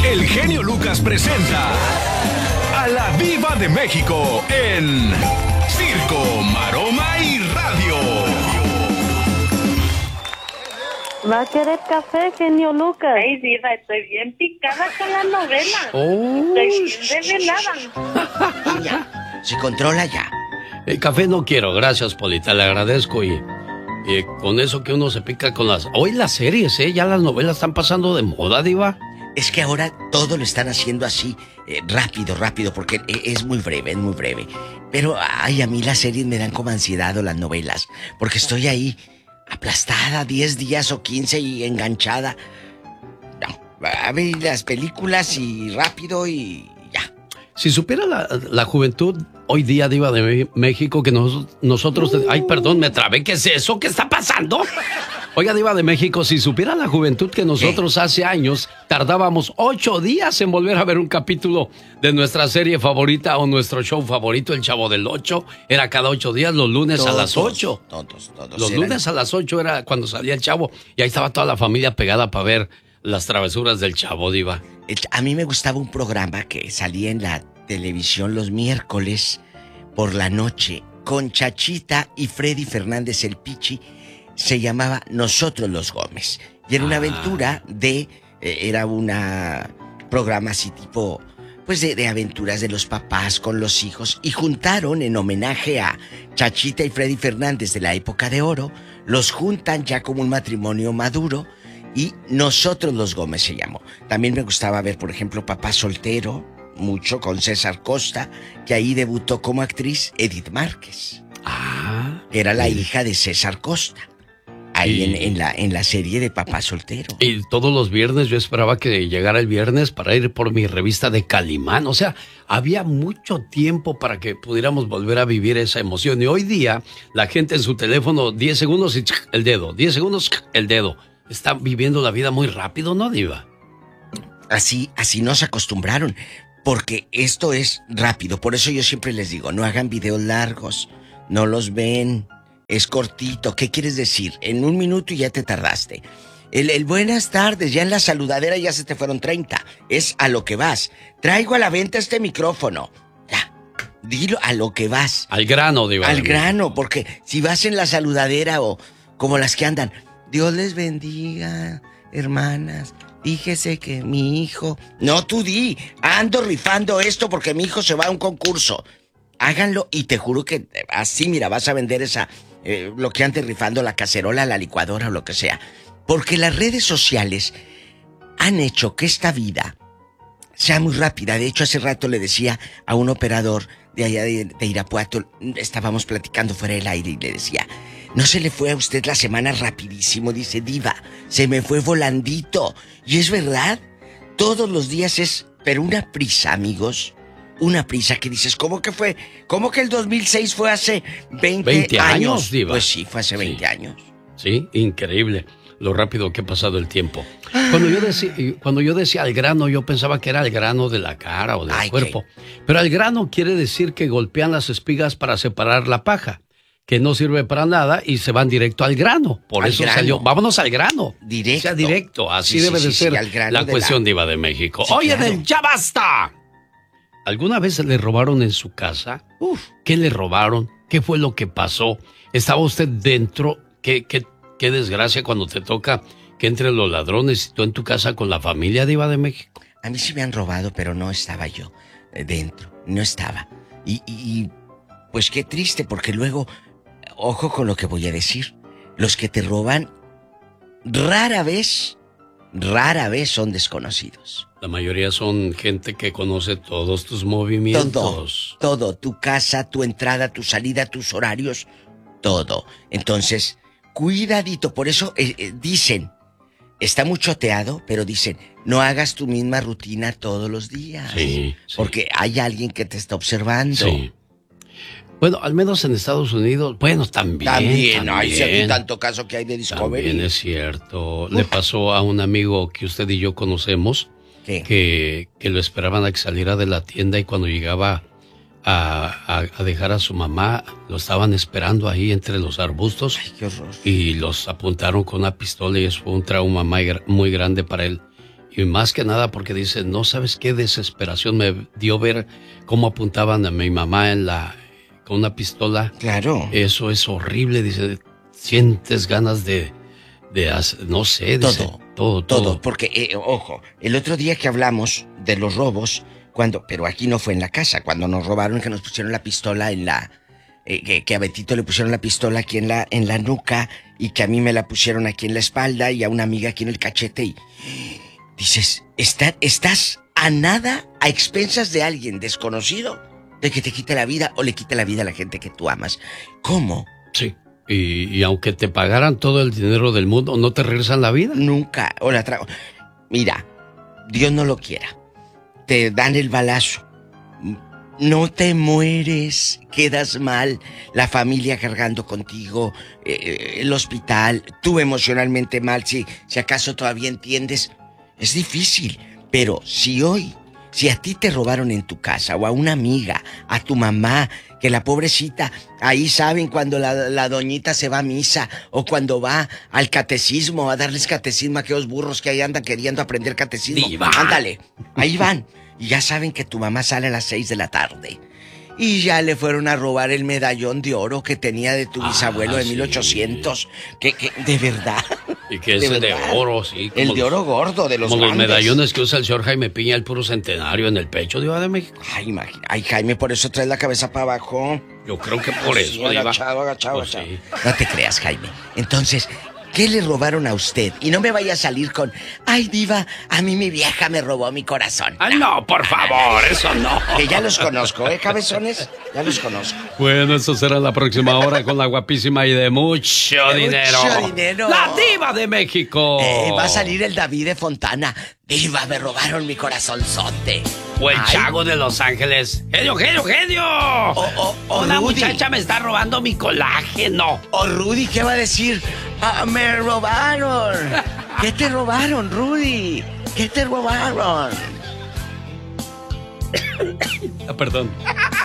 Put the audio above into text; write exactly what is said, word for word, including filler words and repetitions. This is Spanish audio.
el genio Lucas presenta a la Viva de México en Circo, Maroma y Radio. ¿Va a querer café, genio Lucas? Ay, Diva, estoy bien picada con la novela. Oh. Estoy bien desvelada. Niña, se controla ya. El café no quiero, gracias, Polita, le agradezco. Y, y con eso que uno se pica con las... Hoy las series, ¿eh? Ya las novelas están pasando de moda, Diva. Es que ahora todo lo están haciendo así, eh, rápido, rápido, porque eh, es muy breve, es muy breve. Pero, ay, a mí las series me dan como ansiedad o las novelas, porque estoy ahí aplastada diez días o quince y enganchada. No, a ver las películas y rápido y ya. Si supiera la, la juventud hoy día, Diva de México, que nos, nosotros... Ay, perdón, me trabé, ¿qué es eso? ¿Qué está pasando? Oiga, Diva de México, si supiera la juventud que nosotros ¿Qué? hace años tardábamos ocho días en volver a ver un capítulo de nuestra serie favorita o nuestro show favorito, El Chavo del Ocho, era cada ocho días, los lunes todos, a las ocho. Todos, todos. Los eran... lunes a las ocho era cuando salía el Chavo y ahí estaba toda la familia pegada para ver las travesuras del Chavo, Diva. A mí me gustaba un programa que salía en la televisión los miércoles por la noche con Chachita y Freddy Fernández el Pichi. Se llamaba Nosotros los Gómez. Y era una aventura de... Eh, era una programa así tipo... Pues de, de aventuras de los papás con los hijos. Y juntaron en homenaje a Chachita y Freddy Fernández de la época de oro. Los juntan ya como un matrimonio maduro. Y Nosotros los Gómez se llamó. También me gustaba ver, por ejemplo, Papá Soltero. Mucho con César Costa. Que ahí debutó como actriz Edith Márquez. Ah, era la hija de César Costa. Ahí y, en, en, la, en la serie de Papá Soltero. Y todos los viernes yo esperaba que llegara el viernes para ir por mi revista de Calimán. O sea, había mucho tiempo para que pudiéramos volver a vivir esa emoción. Y hoy día la gente en su teléfono, diez segundos y el dedo, diez segundos el dedo. Está viviendo la vida muy rápido, ¿no, Diva? Así, así nos acostumbraron. Porque esto es rápido. Por eso yo siempre les digo, no hagan videos largos. No los ven. Es cortito. ¿Qué quieres decir? En un minuto y ya te tardaste. El, el buenas tardes, ya en la saludadera ya se te fueron treinta. Es a lo que vas. Traigo a la venta este micrófono. Ya, dilo a lo que vas. Al grano, Diva. Al grano, porque si vas en la saludadera o como las que andan, Dios les bendiga, hermanas. Fíjese que mi hijo... No, tú di, ando rifando esto porque mi hijo se va a un concurso. Háganlo y te juro que así, mira, vas a vender esa... Eh, lo que antes rifando, la cacerola, la licuadora o lo que sea. Porque las redes sociales han hecho que esta vida sea muy rápida. De hecho, hace rato le decía a un operador de allá de, de Irapuato, estábamos platicando fuera del aire y le decía, ¿no se le fue a usted la semana rapidísimo? Dice, Diva, se me fue volandito. Y es verdad, todos los días es, pero una prisa, amigos. Una prisa que dices, ¿cómo que fue? ¿Cómo que el dos mil seis fue hace veinte, veinte años? años? Diva. Pues sí, fue hace veinte sí. años. Sí, increíble lo rápido que ha pasado el tiempo. Cuando yo decía, cuando yo decía al grano, yo pensaba que era el grano de la cara o del Ay, cuerpo. ¿Qué? Pero al grano quiere decir que golpean las espigas para separar la paja, que no sirve para nada y se van directo al grano. Por al eso grano. salió, vámonos al grano. Directo. Sea directo, así sí, debe sí, de sí, ser sí, la de cuestión la... Diva de México. Sí, Oye, claro. del ya basta. ¿Alguna vez le robaron en su casa? Uf, ¿qué le robaron? ¿Qué fue lo que pasó? ¿Estaba usted dentro? ¿Qué, qué, qué desgracia cuando te toca que entren los ladrones y tú en tu casa con la familia, Diva de México? A mí sí me han robado, pero no estaba yo dentro, no estaba. Y, y, y pues qué triste, porque luego, ojo con lo que voy a decir, los que te roban rara vez, rara vez son desconocidos. La mayoría son gente que conoce todos tus movimientos. Todo, todo, tu casa, tu entrada, tu salida, tus horarios, todo. Entonces, cuidadito, por eso eh, eh, dicen, está muy choteado, pero dicen, no hagas tu misma rutina todos los días. Sí, sí. Porque hay alguien que te está observando. Sí. Bueno, al menos en Estados Unidos, bueno, también. También, también. hay cierto tanto caso que hay de Discovery. También es cierto. Uf. Le pasó a un amigo que usted y yo conocemos, ¿qué? Que, que lo esperaban a que saliera de la tienda y cuando llegaba a, a, a dejar a su mamá, lo estaban esperando ahí entre los arbustos. Ay, qué horror. Y los apuntaron con una pistola y eso fue un trauma muy, muy grande para él. Y más que nada porque dice, no sabes qué desesperación me dio ver cómo apuntaban a mi mamá en la con una pistola. Claro. Eso es horrible, dice, sientes ganas de, de hacer, no sé, dice, Todo, todo, todo. todo, porque, eh, ojo, el otro día que hablamos de los robos, cuando, pero aquí no fue en la casa, cuando nos robaron, que nos pusieron la pistola en la, eh, que, que a Betito le pusieron la pistola aquí en la, en la nuca, y que a mí me la pusieron aquí en la espalda, y a una amiga aquí en el cachete, y dices, está, estás a nada, a expensas de alguien desconocido, de que te quite la vida o le quite la vida a la gente que tú amas. ¿Cómo? Sí. Y, y aunque te pagaran todo el dinero del mundo, ¿no te regresan la vida? Nunca. O la trago. Mira, Dios no lo quiera. Te dan el balazo. No te mueres. Quedas mal. La familia cargando contigo. Eh, el hospital. Tú emocionalmente mal. Si, si acaso todavía entiendes. Es difícil. Pero si hoy... Si a ti te robaron en tu casa o a una amiga, a tu mamá, que la pobrecita, ahí saben cuando la, la doñita se va a misa o cuando va al catecismo, a darles catecismo a aquellos burros que ahí andan queriendo aprender catecismo. Diva. Ándale, ahí van. Y ya saben que tu mamá sale a las seis de la tarde. Y ya le fueron a robar el medallón de oro que tenía de tu bisabuelo Ah, de sí. mil ochocientos. Que, que, de verdad. Y que es ¿De de, verdad? oro, sí. El como de los- oro gordo, de los Como los grandes. medallones que usa el señor Jaime Piña, el puro centenario en el pecho, Diva de México. Ay, imagina. Ay, Jaime, por eso traes la cabeza para abajo. Yo creo que por Sí, eso, Diva. agachado, agachado, Pues agachado. sí. No te creas, Jaime. Entonces, ¿qué le robaron a usted? Y no me vaya a salir con, ay, Diva, a mí mi vieja me robó mi corazón. Ay, no, por favor, eso no. Que ya los conozco, ¿eh, cabezones? Ya los conozco. Bueno, eso será la próxima hora con la guapísima y de mucho De dinero. mucho dinero. La Diva de México. Eh, va a salir el David de Fontana. Diva, me robaron mi corazonzote. O el Ay. Chago de Los Ángeles. ¡Genio, genio, genio! O, o, o Una Rudy. muchacha me está robando mi colágeno. O Rudy, ¿qué va a decir? Ah, me robaron. ¿Qué te robaron, Rudy? ¿Qué te robaron? Ah, perdón.